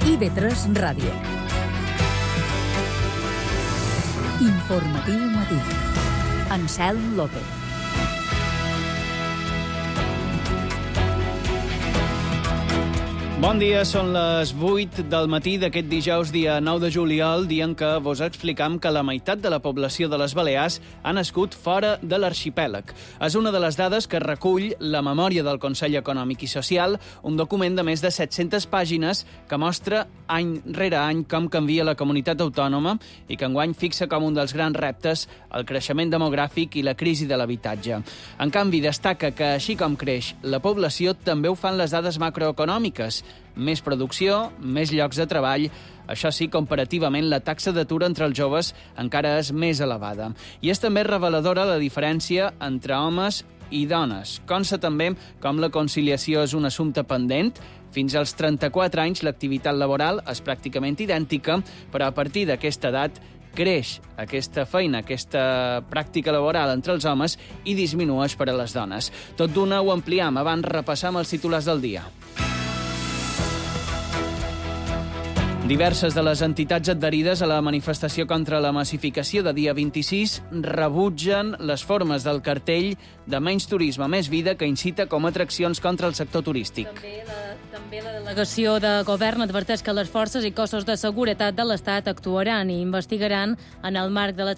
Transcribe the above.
IB3 Ràdio. Informatiu matí. Anselm López. Bon dia, són les 8 del matí d'aquest dijous, dia 9 de juliol, dia en què vos explicam que la meitat de la població de les Balears ha nascut fora de l'arxipèlag. És una de les dades que recull la memòria del Consell Econòmic i Social, un document de més de 700 pàgines que mostra any rere any com canvia la comunitat autònoma i que enguany fixa com un dels grans reptes el creixement demogràfic i la crisi de l'habitatge. En canvi, destaca que així com creix la població, també ho fan les dades macroeconòmiques. Més producció, més llocs de treball. Això sí, comparativament, la taxa d'atur entre els joves encara és més elevada. I és també reveladora la diferència entre homes i dones. Consta també com la conciliació és un assumpte pendent. Fins als 34 anys l'activitat laboral és pràcticament idèntica, però a partir d'aquesta edat creix aquesta feina, aquesta pràctica laboral entre els homes i disminueix per a les dones. Tot d'una ho ampliem, abans repassam els titulars del dia. Diverses de les entitats adherides a la manifestació contra la massificació de dia 26 rebutgen les formes del cartell de menys turisme, més vida, que incita com a atraccions contra el sector turístic. També la delegació de govern adverteix que les forces i cossos de seguretat de l'Estat actuaran i investigaran en el marc de les